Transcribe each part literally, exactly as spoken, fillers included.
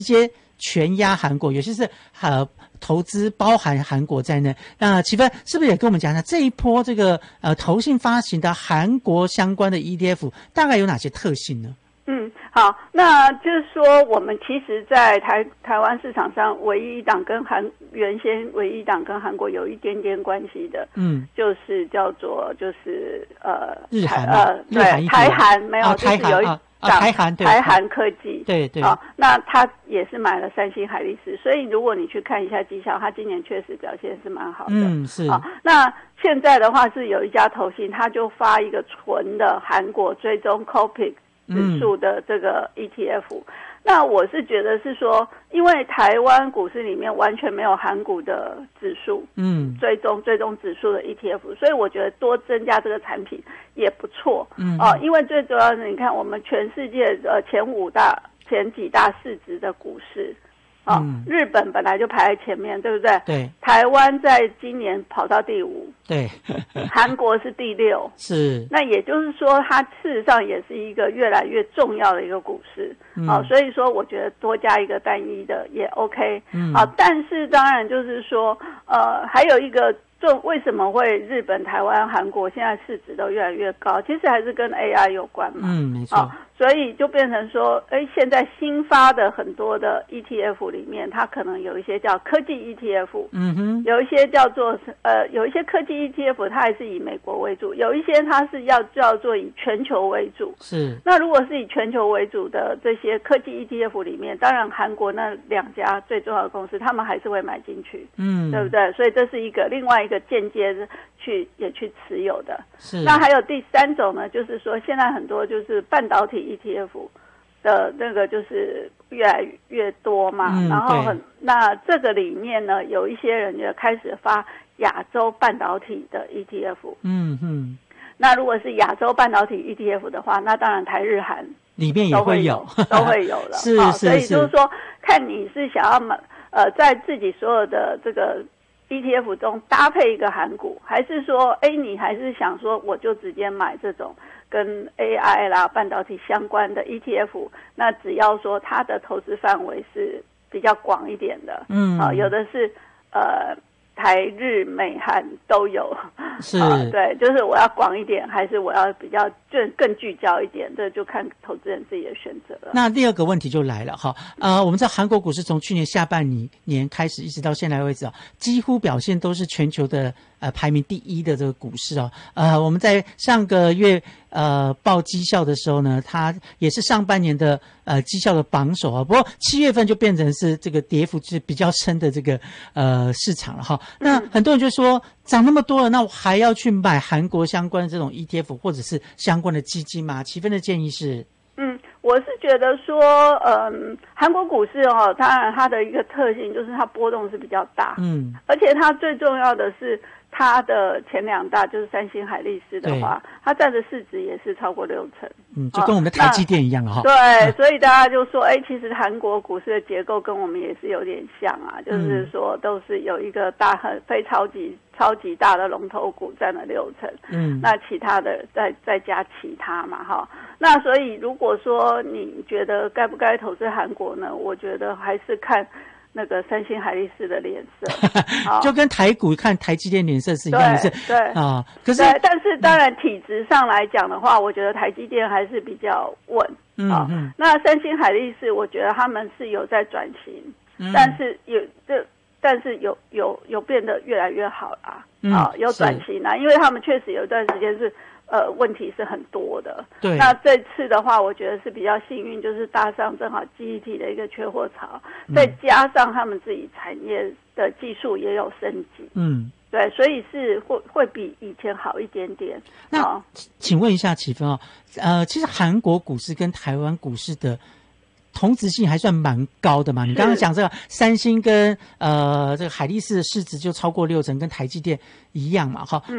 接全压韩国，有些是呃投资包含韩国在内。那启芬是不是也跟我们讲一下这一波这个呃投信发行的韩国相关的 E T F 大概有哪些特性呢？ 嗯，好，那就是说，我们其实，在台台湾市场上，唯一一档跟韩原先唯一一档跟韩国有一点点关系的，嗯，就是叫做就是呃日韩呃对台韩没有、哦、 就是有一档、啊、台韩对台韩科技对对啊，那他也是买了三星海力士，所以如果你去看一下绩效，他今年确实表现是蛮好的， 嗯是啊，那现在的话是有一家投信，他就发一个纯的韩国追踪 Copic。指数的这个 E T F，嗯，那我是觉得是说，因为台湾股市里面完全没有韩股的指数，嗯，追踪追踪指数的 E T F， 所以我觉得多增加这个产品也不错，嗯，哦，因为最主要是你看我们全世界呃前五大前几大市值的股市。哦、嗯，日本本来就排在前面，对不对？ 对。 台湾在今年跑到第五， 对。 韩国是第六， 是。 那也就是说，它事实上也是一个越来越重要的一个股市。嗯。哦，所以说我觉得多加一个单一的也 OK。嗯。啊，但是当然就是说，呃，还有一个。就为什么会日本、台湾、韩国现在市值都越来越高？其实还是跟 A I 有关嘛。 嗯，没错。 啊，所以就变成说，哎，现在新发的很多的 E T F 里面，它可能有一些叫科技 E T F， 嗯哼，有一些叫做呃，有一些科技 E T F， 它还是以美国为主，有一些它是要叫做以全球为主。 是。 那如果是以全球为主的这些科技 E T F 里面，当然韩国那两家最重要的公司，他们还是会买进去，嗯，对不对？所以这是一个另外一个。一个间接去也去持有的，是。那还有第三种呢，就是说现在很多就是半导体 E T F 的那个就是越来越多嘛，嗯、然后很那这个里面呢，有一些人就开始发亚洲半导体的 E T F， 嗯嗯。那如果是亚洲半导体 E T F 的话，那当然台日韩里面也会有， 都会有了， 是是是。 所以就是说，看你是想要买呃，在自己所有的这个。E T F 中搭配一个韩股，还是说，哎，你还是想说，我就直接买这种跟 A I 啦、半导体相关的 E T F？ 那只要说它的投资范围是比较广一点的，嗯，啊，有的是呃台日美韩都有， 是， 啊，对，就是我要广一点，还是我要比较更更聚焦一点，这就看投资人自己的选择了。 那第二个问题就来了哈，呃，我们知道韩国股市从去年下半年开始一直到现在为止啊，几乎表现都是全球的呃排名第一的这个股市哦。呃，我们在上个月呃报绩效的时候呢，它也是上半年的呃绩效的榜首啊。不过七月份就变成是这个跌幅是比较深的这个呃市场了哈。那很多人就说涨那么多了，那我还要去买韩国相关的这种 E T F 或者是相关的基金吗？启芬的建议是， 嗯，我是觉得说，嗯，韩国股市哦，当然它的一个特性就是它波动是比较大，嗯，而且它最重要的是。它的前两大就是三星海力士的话，它占的市值也是超过六成， 嗯，就跟我们的台积电一样了哈。 对、嗯，所以大家就说，哎，其实韩国股市的结构跟我们也是有点像啊，就是说都是有一个大很非超级超级大的龙头股占了六成，嗯，那其他的再再加其他嘛，哈。那所以如果说你觉得该不该投资韩国呢？我觉得还是看。那个三星海力士的脸色， 就跟台股看台积电脸色是一样的，是， 对啊。可是， 但是当然体质上来讲的话，我觉得台积电还是比较稳，嗯嗯。那三星海力士，我觉得他们是有在转型，嗯、但是有这，但是有有有变得越来越好啦，嗯、啊，有转型啦，因为他们确实有一段时间是。呃，问题是很多的。 对。 那这次的话，我觉得是比较幸运，就是搭上正好记忆体的一个缺货潮，嗯、再加上他们自己产业的技术也有升级。嗯。对，所以是会会比以前好一点点。 那、哦、请问一下启芬啊，呃，其实韩国股市跟台湾股市的同质性还算蛮高的嘛？你刚刚讲这个三星跟呃这个海力士的市值就超过六成，跟台积电一样嘛？哈、嗯，那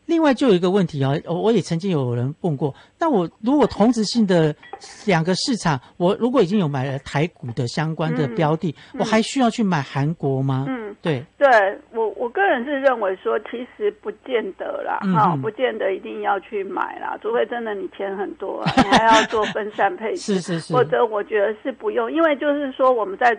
另外就有一个问题啊，我也曾经有人问过，那我如果同质性的两个市场，我如果已经有买了台股的相关的标的，嗯、我还需要去买韩国吗？嗯，对， 对我我个人是认为说，其实不见得啦，哈、嗯，不见得一定要去买啦，除非真的你钱很多、啊，你还要做分散配置， 是是是， 或者我觉得是不用，因为就是说我们在